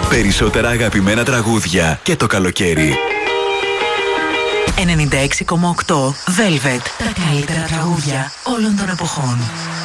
Περισσότερα αγαπημένα τραγούδια και το καλοκαίρι. 96,8 Velvet. Τα καλύτερα τραγούδια όλων των εποχών.